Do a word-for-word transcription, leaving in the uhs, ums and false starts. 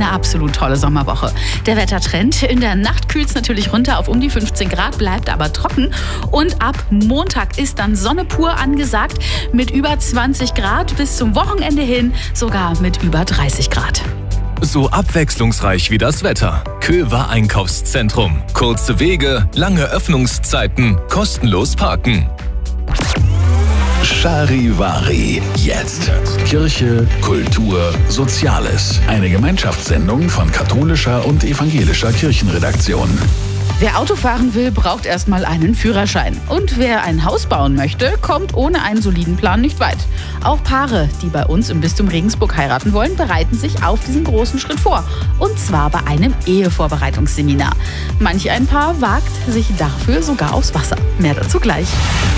eine absolut tolle Sommerwoche. Der Wettertrend: in der Nacht kühlt es natürlich runter auf um die fünfzehn Grad, bleibt aber trocken. Und ab Montag ist dann Sonne pur angesagt mit über zwanzig Grad, bis zum Wochenende hin sogar mit über dreißig Grad. So abwechslungsreich wie das Wetter. Köver Einkaufszentrum. Kurze Wege, lange Öffnungszeiten, kostenlos parken. Charivari. Jetzt. Kirche, Kultur, Soziales. Eine Gemeinschaftssendung von katholischer und evangelischer Kirchenredaktion. Wer Auto fahren will, braucht erstmal einen Führerschein. Und wer ein Haus bauen möchte, kommt ohne einen soliden Plan nicht weit. Auch Paare, die bei uns im Bistum Regensburg heiraten wollen, bereiten sich auf diesen großen Schritt vor. Und zwar bei einem Ehevorbereitungsseminar. Manch ein Paar wagt sich dafür sogar aufs Wasser. Mehr dazu gleich.